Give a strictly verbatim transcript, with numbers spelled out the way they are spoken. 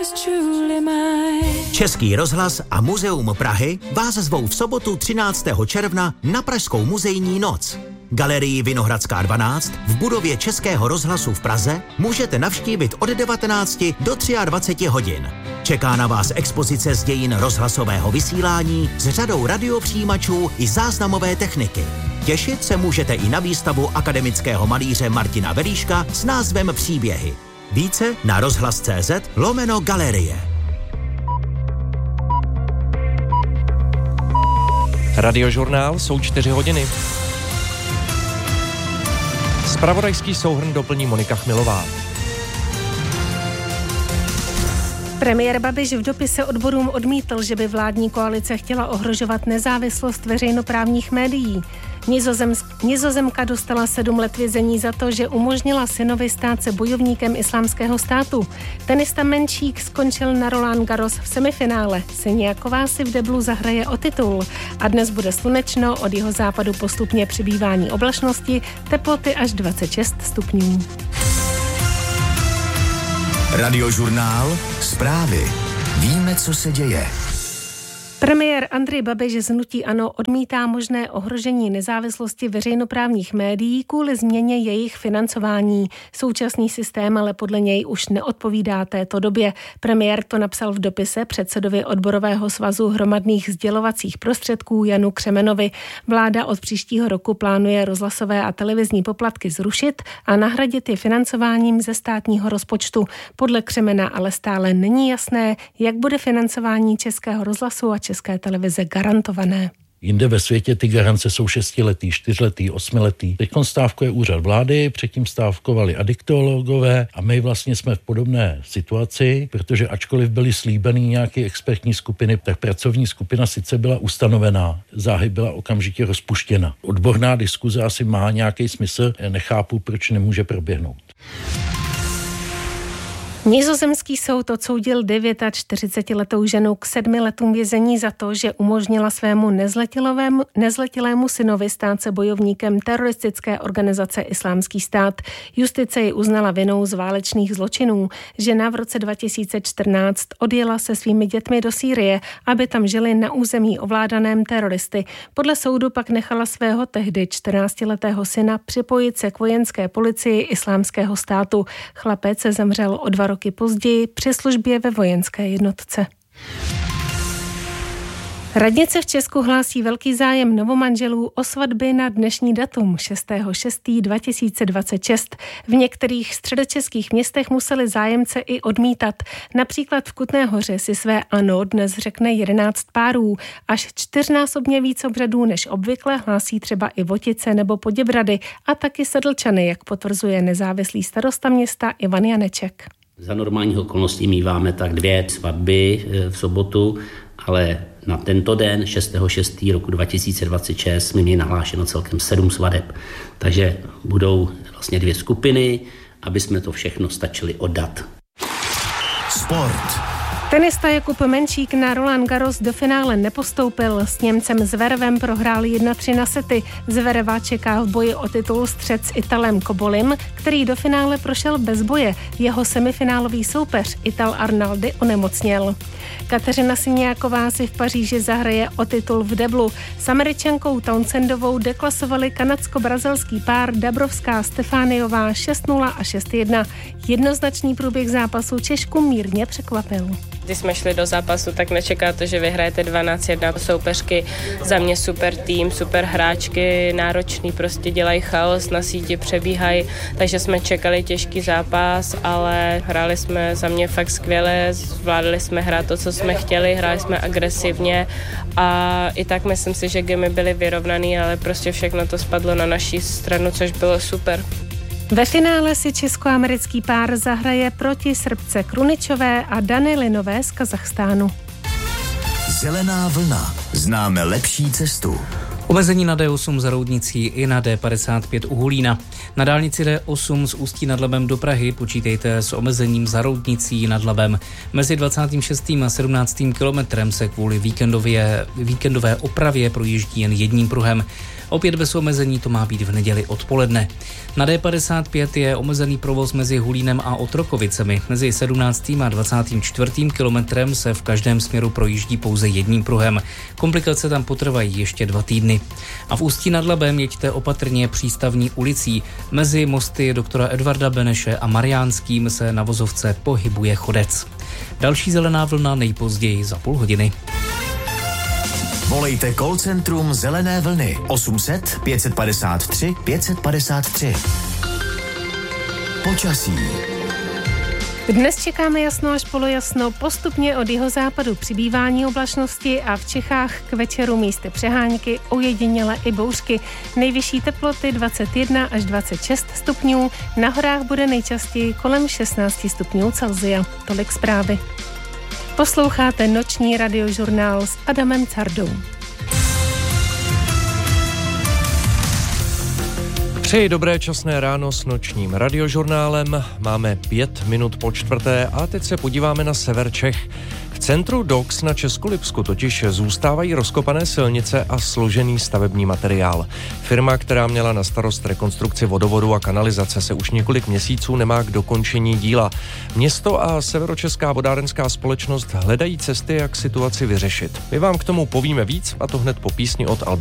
Český rozhlas a Muzeum Prahy vás zvou v sobotu třináctého června na Pražskou muzejní noc. Galerii Vinohradská dvanáct v budově Českého rozhlasu v Praze můžete navštívit od devatenácti do dvaceti tří hodin. Čeká na vás expozice z dějin rozhlasového vysílání s řadou radiopřijímačů i záznamové techniky. Těšit se můžete i na výstavu akademického malíře Martina Velíška s názvem Příběhy. Více na rozhlas.cz lomeno galerie. Radiožurnál, jsou čtyři hodiny. Zpravodajský souhrn doplní Monika Chmilová. Premiér Babiš v dopise odborům odmítl, že by vládní koalice chtěla ohrožovat nezávislost veřejnoprávních médií. Nizozemsk, Nizozemka dostala sedm let vězení za to, že umožnila synovi stát se bojovníkem Islámského státu. Tenista Menšík skončil na Roland Garros v semifinále. Siniaková si v deblu zahraje o titul. A dnes bude slunečno, od jeho západu postupně přibývání oblačnosti, teploty až dvacet šest stupňů. Radiožurnál, zprávy. Víme, co se děje. Premiér Andrej Babiš z hnutí ANO odmítá možné ohrožení nezávislosti veřejnoprávních médií kvůli změně jejich financování. Současný systém ale podle něj už neodpovídá této době. Premiér to napsal v dopise předsedovi odborového svazu hromadných sdělovacích prostředků Janu Křemenovi. Vláda od příštího roku plánuje rozhlasové a televizní poplatky zrušit a nahradit je financováním ze státního rozpočtu. Podle Křemena ale stále není jasné, jak bude financování Českého rozhlasu a České televize garantované. Jinde ve světě ty garance jsou šestiletý, čtyřletý, osmiletý. Teď stávkuje úřad vlády, předtím stávkovali adiktologové a my vlastně jsme v podobné situaci, protože ačkoliv byly slíbený nějaké expertní skupiny, tak pracovní skupina sice byla ustanovená, záhy byla okamžitě rozpuštěna. Odborná diskuze asi má nějaký smysl, nechápu, proč nemůže proběhnout. Nizozemský soud odsoudil čtyřicetidevětiletou ženu k sedmi letům vězení za to, že umožnila svému nezletilému, nezletilému synovi stát se bojovníkem teroristické organizace Islámský stát. Justice ji uznala vinou z válečných zločinů. Žena v roce dva tisíce čtrnáct odjela se svými dětmi do Sýrie, aby tam žili na území ovládaném teroristy. Podle soudu pak nechala svého tehdy čtrnáctiletého syna připojit se k vojenské policii Islámského státu. Chlapec se zemřel o dva roky později při službě ve vojenské jednotce. Radnice v Česku hlásí velký zájem novomanželů o svatby na dnešní datum šestého šestého dva tisíce dvacet šest. V některých středočeských městech museli zájemce i odmítat. Například v Kutné Hoře si své ano dnes řekne jedenáct párů. Až čtyřnásobně víc obřadů než obvykle hlásí třeba i Votice nebo Poděbrady a taky Sedlčany, jak potvrzuje nezávislý starosta města Ivan Janeček. Za normálních okolností míváme tak dvě svatby v sobotu, ale na tento den šestého šestého roku dva tisíce dvacet šest jsme měli nahlášeno celkem sedm svadeb. Takže budou vlastně dvě skupiny, aby jsme to všechno stačili oddat. Sport. Tenista Jakub Menšík na Roland Garros do finále nepostoupil. S Němcem Zverevem prohrál jedna tři na sety. Zvereva čeká v boji o titul střet s Italem Kobolim, který do finále prošel bez boje. Jeho semifinálový soupeř Ital Arnaldi onemocněl. Kateřina Siniaková si v Paříži zahraje o titul v deblu. S Američankou Townsendovou deklasovali kanadsko-brazilský pár Dabrovská Stefániová šest nula a šest jedna. Jednoznačný průběh zápasu Češku mírně překvapil. Když jsme šli do zápasu, tak nečekáte, že vyhrajete dvanáct jedna. Soupeřky za mě super tým, super hráčky, náročný, prostě dělají chaos, na síti přebíhají, takže jsme čekali těžký zápas, ale hráli jsme za mě fakt skvěle, zvládli jsme hrát to, co jsme chtěli, hráli jsme agresivně a i tak myslím si, že gamy byly vyrovnaný, ale prostě všechno to spadlo na naší stranu, což bylo super. Ve finále si česko-americký pár zahraje proti Srbce Kruničové a Dany Linové z Kazachstánu. Zelená vlna. Známe lepší cestu. Omezení na D osm za Roudnicí i na D padesát pět u Hulína. Na dálnici D osm z Ústí nad Labem do Prahy počítejte s omezením za Roudnicí nad Labem. Mezi dvacátým šestým a sedmnáctým kilometrem se kvůli víkendově, víkendové opravě projíždí jen jedním pruhem. Opět bez omezení to má být v neděli odpoledne. Na D padesát pět je omezený provoz mezi Hulínem a Otrokovicemi. Mezi sedmnáctým a dvacátým čtvrtým kilometrem se v každém směru projíždí pouze jedním pruhem. Komplikace tam potrvají ještě dva týdny. A v Ústí nad Labem jeďte opatrně přístavní ulicí. Mezi mosty doktora Edvarda Beneše a Mariánským se na vozovce pohybuje chodec. Další zelená vlna nejpozději za půl hodiny. Volejte call centrum Zelené vlny osm set pět padesát tři pět padesát tři. Počasí. Dnes čekáme jasno až polojasno, postupně od jihozápadu přibývání oblačnosti a v Čechách k večeru místy přehánky, ojediněle i bouřky. Nejvyšší teploty dvacet jedna až dvacet šest stupňů, na horách bude nejčastěji kolem šestnáct stupňů Celsia. Tolik zprávy. Posloucháte noční radiožurnál s Adamem Cardou. Přeji dobré časné ráno s nočním radiožurnálem. Máme pět minut po čtvrté a teď se podíváme na sever Čech. V centru Dox na Českolipsku totiž zůstávají rozkopané silnice a složený stavební materiál. Firma, která měla na starost rekonstrukci vodovodu a kanalizace, se už několik měsíců nemá k dokončení díla. Město a Severočeská vodárenská společnost hledají cesty, jak situaci vyřešit. My vám k tomu povíme víc, a to hned po písni od Alberta.